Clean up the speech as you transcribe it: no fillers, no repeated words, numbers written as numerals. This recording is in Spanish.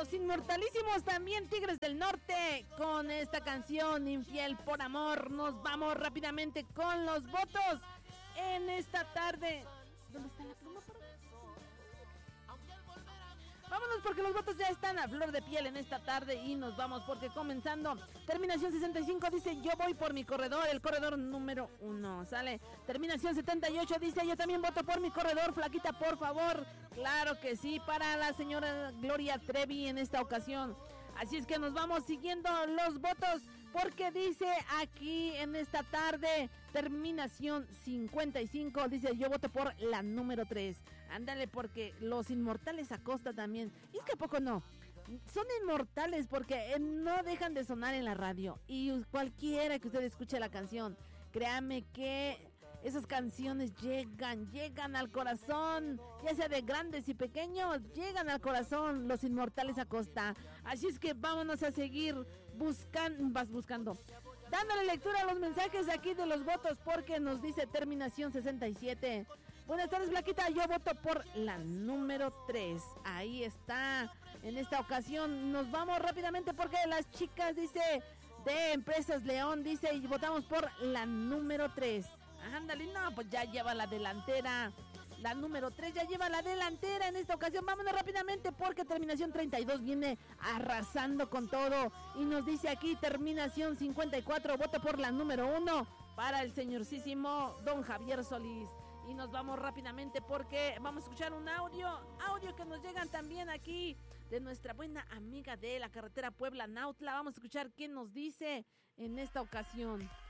los inmortalísimos también Tigres del Norte con esta canción Infiel por Amor. Nos vamos rápidamente con los votos en esta tarde. ¿Dónde está la pluma? Vámonos porque los votos ya están a flor de piel en esta tarde y nos vamos porque comenzando. Terminación 65 dice yo voy por mi corredor, el corredor número 1, ¿sale? Terminación 78 dice yo también voto por mi corredor, flaquita, por favor. Claro que sí, para la señora Gloria Trevi en esta ocasión. Así es que nos vamos siguiendo los votos porque dice aquí en esta tarde, terminación 55, dice yo voto por la número 3. Ándale, porque los inmortales Acosta también. Y es que a poco no. Son inmortales porque no dejan de sonar en la radio. Y cualquiera que usted escuche la canción, créame que esas canciones llegan al corazón, ya sea de grandes y pequeños, llegan al corazón los inmortales Acosta. Así es que vámonos a seguir buscando, dándole lectura a los mensajes aquí de los votos porque nos dice terminación 67. Buenas tardes, Flaquita, yo voto por la número 3. Ahí está. En esta ocasión nos vamos rápidamente porque las chicas, dice, de Empresas León, dice, y votamos por la número 3. Ándale, no, pues ya lleva la delantera. La número 3 ya lleva la delantera en esta ocasión. Vámonos rápidamente porque terminación 32 viene arrasando con todo. Y nos dice aquí terminación 54, voto por la número 1 para el señorcísimo don Javier Solís. Y nos vamos rápidamente porque vamos a escuchar un audio que nos llegan también aquí de nuestra buena amiga de la carretera Puebla-Nautla. Vamos a escuchar qué nos dice en esta ocasión.